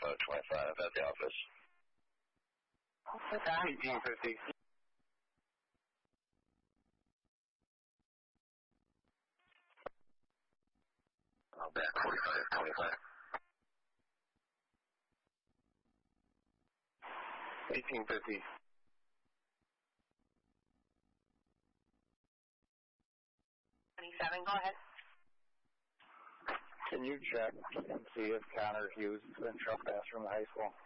2525 at the office. 1850. Back 4525. 1850. 27, go ahead. Can you check and see if Connor Hughes has been truck passed from the high school?